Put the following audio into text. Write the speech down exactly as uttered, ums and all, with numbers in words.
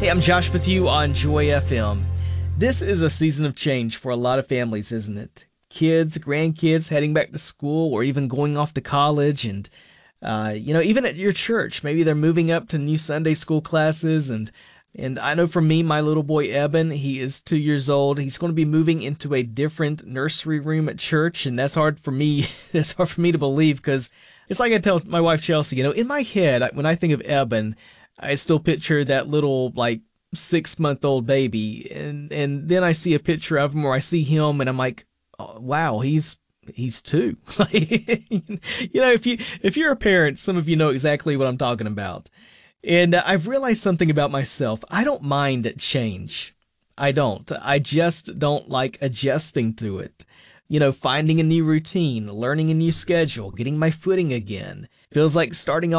Hey, I'm Josh with you on Joy F M. This is a season of change for a lot of families, isn't it? Kids, grandkids heading back to school or even going off to college, and uh, you know, even at your church, maybe they're moving up to new Sunday school classes. And and I know for me, my little boy Eben, he is two years old. He's going to be moving into a different nursery room at church, and that's hard for me. That's hard for me to believe, because it's like I tell my wife Chelsea, you know, in my head, when I think of Eben, I still picture that little, like, six-month-old baby, and and then I see a picture of him, or I see him, and I'm like, oh, wow, he's he's two. You know, if you if you're a parent, some of you know exactly what I'm talking about. And uh, I've realized something about myself. I don't mind change. I don't. I just don't like adjusting to it. You know, finding a new routine, learning a new schedule, getting my footing again. Feels like starting